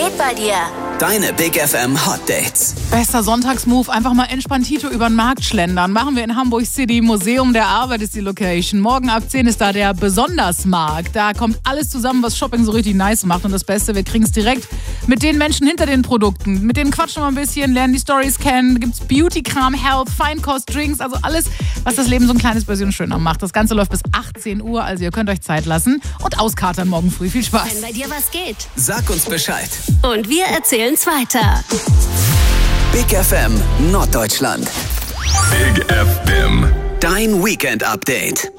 geht bei dir? Deine Big FM Hot Dates. Bester Sonntagsmove, einfach mal entspanntito über den Markt schlendern. Machen wir in Hamburg City. Museum der Arbeit ist die Location. Morgen ab 10 ist da der Besondersmarkt. Da kommt alles zusammen, was Shopping so richtig nice macht. Und das Beste, wir kriegen es direkt mit den Menschen hinter den Produkten. Mit denen quatschen wir ein bisschen, lernen die Stories kennen. Da gibt's Beauty-Kram, Health, Feinkost, Drinks, also alles, was das Leben so ein kleines bisschen schöner macht. Das Ganze läuft bis 18 Uhr, also ihr könnt euch Zeit lassen und auskatern morgen früh. Viel Spaß. Wenn bei dir was geht. Sag uns Bescheid. Und wir erzählen's weiter. Big FM Norddeutschland. Big FM. Dein Weekend-Update.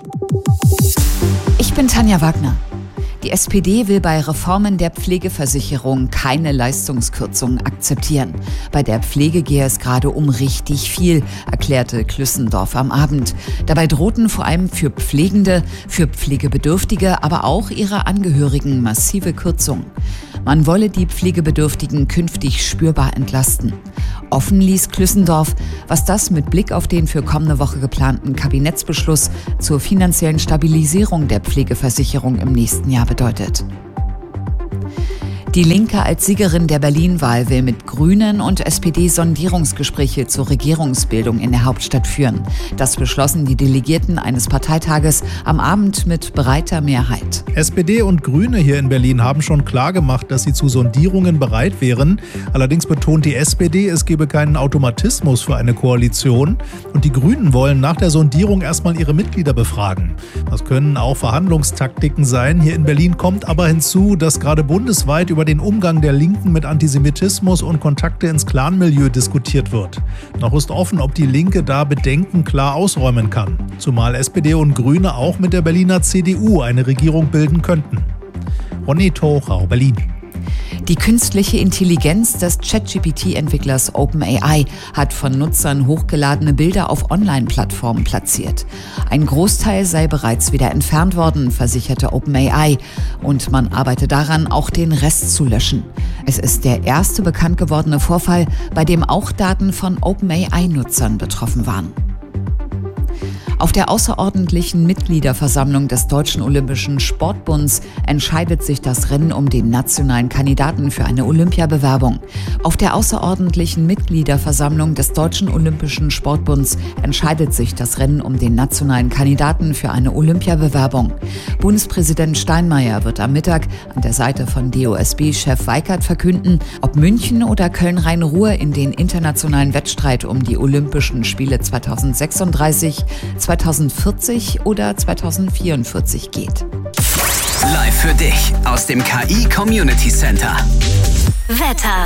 Ich bin Tanja Wagner. Die SPD will bei Reformen der Pflegeversicherung keine Leistungskürzungen akzeptieren. Bei der Pflege gehe es gerade um richtig viel, erklärte Klüssendorf am Abend. Dabei drohten vor allem für Pflegende, für Pflegebedürftige, aber auch ihre Angehörigen massive Kürzungen. Man wolle die Pflegebedürftigen künftig spürbar entlasten. Offen ließ Klüssendorf, was das mit Blick auf den für kommende Woche geplanten Kabinettsbeschluss zur finanziellen Stabilisierung der Pflegeversicherung im nächsten Jahr bedeutet. Die Linke als Siegerin der Berlin-Wahl will mit Grünen und SPD Sondierungsgespräche zur Regierungsbildung in der Hauptstadt führen. Das beschlossen die Delegierten eines Parteitages am Abend mit breiter Mehrheit. SPD und Grüne hier in Berlin haben schon klargemacht, dass sie zu Sondierungen bereit wären. Allerdings betont die SPD, es gebe keinen Automatismus für eine Koalition. Und die Grünen wollen nach der Sondierung erstmal ihre Mitglieder befragen. Das können auch Verhandlungstaktiken sein. Hier in Berlin kommt aber hinzu, dass gerade bundesweit über den Umgang der Linken mit Antisemitismus und Kontakte ins Clanmilieu diskutiert wird. Noch ist offen, ob die Linke da Bedenken klar ausräumen kann. Zumal SPD und Grüne auch mit der Berliner CDU eine Regierung bilden könnten. Ronny Thorau, Berlin. Die künstliche Intelligenz des ChatGPT-Entwicklers OpenAI hat von Nutzern hochgeladene Bilder auf Online-Plattformen platziert. Ein Großteil sei bereits wieder entfernt worden, versicherte OpenAI. Und man arbeite daran, auch den Rest zu löschen. Es ist der erste bekannt gewordene Vorfall, bei dem auch Daten von OpenAI-Nutzern betroffen waren. Auf der außerordentlichen Mitgliederversammlung des Deutschen Olympischen Sportbunds entscheidet sich das Rennen um den nationalen Kandidaten für eine Olympiabewerbung. Auf der außerordentlichen Mitgliederversammlung des Deutschen Olympischen Sportbunds entscheidet sich das Rennen um den nationalen Kandidaten für eine Olympiabewerbung. Bundespräsident Steinmeier wird am Mittag an der Seite von DOSB-Chef Weikert verkünden, ob München oder Köln-Rhein-Ruhr in den internationalen Wettstreit um die Olympischen Spiele 2036, 2040 oder 2044 geht. Live für dich aus dem KI Community Center. Wetter.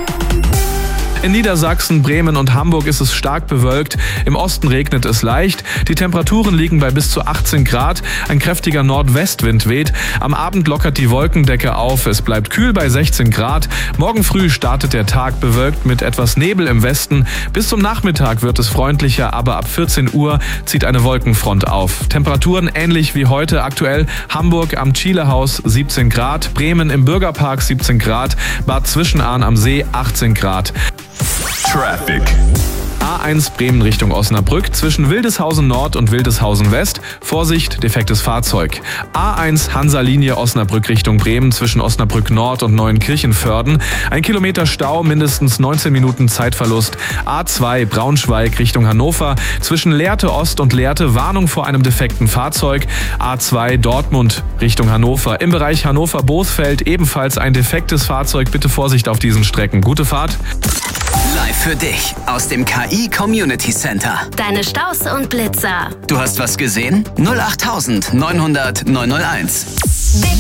In Niedersachsen, Bremen und Hamburg ist es stark bewölkt. Im Osten regnet es leicht. Die Temperaturen liegen bei bis zu 18 Grad. Ein kräftiger Nordwestwind weht. Am Abend lockert die Wolkendecke auf. Es bleibt kühl bei 16 Grad. Morgen früh startet der Tag bewölkt mit etwas Nebel im Westen. Bis zum Nachmittag wird es freundlicher, aber ab 14 Uhr zieht eine Wolkenfront auf. Temperaturen ähnlich wie heute aktuell. Hamburg am Chilehaus 17 Grad. Bremen im Bürgerpark 17 Grad. Bad Zwischenahn am See 18 Grad. Traffic. A1 Bremen Richtung Osnabrück zwischen Wildeshausen Nord und Wildeshausen West. Vorsicht, defektes Fahrzeug. A1 Hansa-Linie Osnabrück Richtung Bremen zwischen Osnabrück Nord und Neuenkirchenvörden. 1 Kilometer Stau, mindestens 19 Minuten Zeitverlust. A2 Braunschweig Richtung Hannover zwischen Lehrte Ost und Lehrte. Warnung vor einem defekten Fahrzeug. A2 Dortmund Richtung Hannover. Im Bereich Hannover-Bothfeld ebenfalls ein defektes Fahrzeug. Bitte Vorsicht auf diesen Strecken. Gute Fahrt. Live für dich aus dem KI Community Center. Deine Staus und Blitzer. Du hast was gesehen? 08900 901.